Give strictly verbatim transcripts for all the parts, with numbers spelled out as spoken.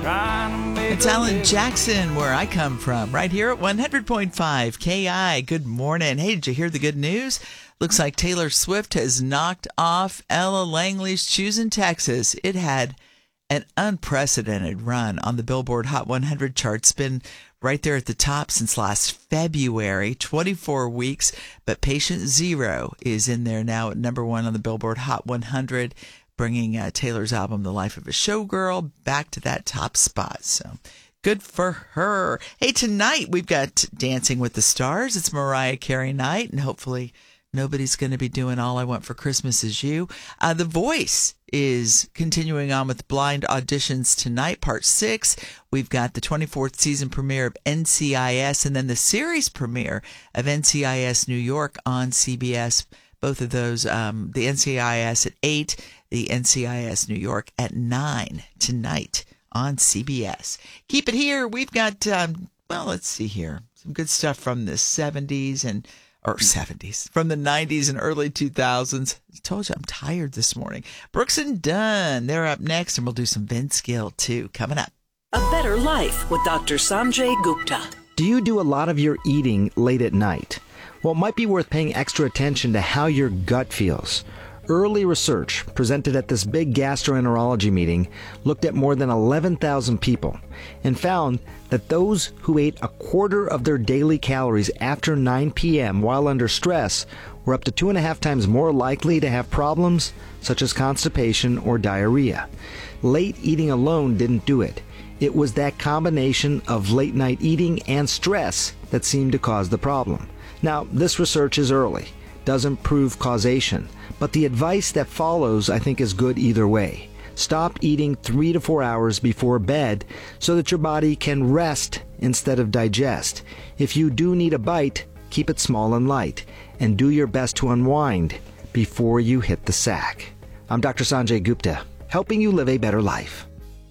It's Alan Jackson, where I come from, right here at one hundred point five K I. Good morning. Hey, did you hear the good news? Looks like Taylor Swift has knocked off Ella Langley's Choosing Texas. It had an unprecedented run on the Billboard Hot one hundred charts. Been right there at the top since last February, twenty-four weeks. But Patient Zero is in there now at number one on the Billboard Hot one hundred, bringing uh, Taylor's album, The Life of a Showgirl, back to that top spot. So good for her. Hey, tonight we've got Dancing with the Stars. It's Mariah Carey night, and hopefully nobody's going to be doing All I Want for Christmas Is You. Uh, the Voice is continuing on with blind auditions tonight, part six. We've got the twenty-fourth season premiere of N C I S, and then the series premiere of N C I S New York on C B S. Both of those, um, the N C I S at eight, the N C I S New York at nine tonight on C B S. Keep it here. We've got, um, well, let's see here, some good stuff from the seventies and or seventies, from the nineties and early two thousands. I told you I'm tired this morning. Brooks and Dunn, they're up next, and we'll do some Vince Gill, too, coming up. A Better Life with Doctor Sanjay Gupta. Do you do a lot of your eating late at night? Well, it might be worth paying extra attention to how your gut feels. Early research presented at this big gastroenterology meeting looked at more than eleven thousand people and found that those who ate a quarter of their daily calories after nine p.m. while under stress were up to two and a half times more likely to have problems such as constipation or diarrhea. Late eating alone didn't do it. It was that combination of late night eating and stress that seemed to cause the problem. Now, this research is early, doesn't prove causation, but the advice that follows, I think, is good either way. Stop eating three to four hours before bed so that your body can rest instead of digest. If you do need a bite, keep it small and light, and do your best to unwind before you hit the sack. I'm Doctor Sanjay Gupta, helping you live a better life.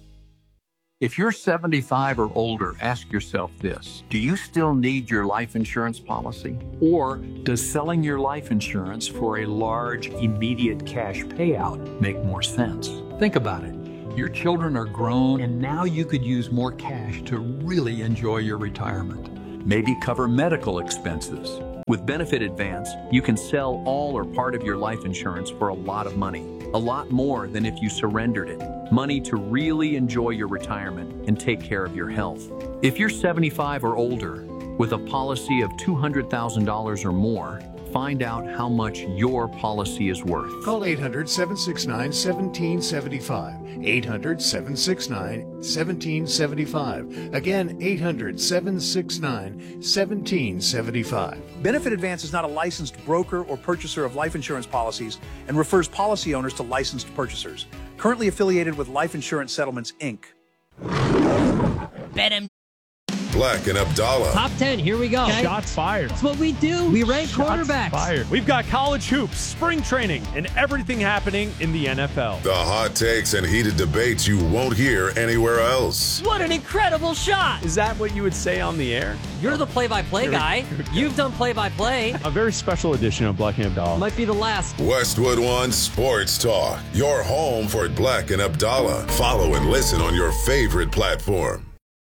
If you're seventy-five or older, ask yourself this: do you still need your life insurance policy? Or does selling your life insurance for a large, immediate cash payout make more sense? Think about it. Your children are grown, and now you could use more cash to really enjoy your retirement. Maybe cover medical expenses. With Benefit Advance, you can sell all or part of your life insurance for a lot of money. A lot more than if you surrendered it. Money to really enjoy your retirement and take care of your health. If you're seventy-five or older with a policy of two hundred thousand dollars or more, find out how much your policy is worth. Call eight hundred, seven six nine, one seven seven five. eight hundred, seven six nine, one seven seven five. Again, eight hundred, seven six nine, one seven seven five. Benefit Advance is not a licensed broker or purchaser of life insurance policies and refers policy owners to licensed purchasers. Currently affiliated with Life Insurance Settlements, Incorporated. Bet him. Black and Abdallah. Top ten, here we go. Okay. Shots fired. That's what we do. We rank Shots quarterbacks. Fired. We've got college hoops, spring training, and everything happening in the N F L. The hot takes and heated debates you won't hear anywhere else. What an incredible shot. Is that what you would say on the air? You're the play-by-play guy. You've done play-by-play. A very special edition of Black and Abdallah. Might be the last. Westwood One Sports Talk. Your home for Black and Abdallah. Follow and listen on your favorite platform.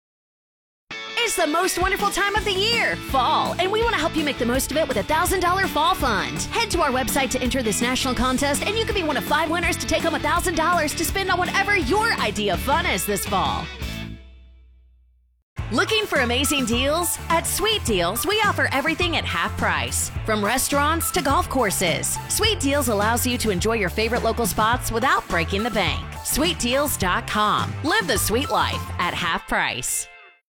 It's the most wonderful time of the year, fall, and we want to help you make the most of it with a one thousand dollars Fall Fund. Head to our website to enter this national contest, and you could be one of five winners to take home one thousand dollars to spend on whatever your idea of fun is this fall. Looking for amazing deals? At Sweet Deals, we offer everything at half price, from restaurants to golf courses. Sweet Deals allows you to enjoy your favorite local spots without breaking the bank. sweet deals dot com. Live the sweet life at half price.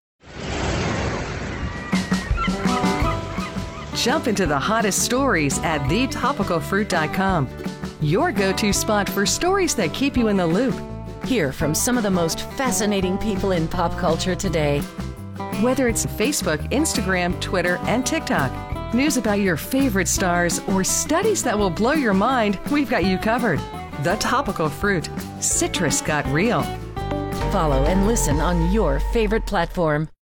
Jump into the hottest stories at the topical fruit dot com. Your go-to spot for stories that keep you in the loop. Hear from some of the most fascinating people in pop culture today. Whether it's Facebook, Instagram, Twitter, and TikTok, news about your favorite stars, or studies that will blow your mind, we've got you covered. The Topical Fruit. Citrus got real. Follow and listen on your favorite platform.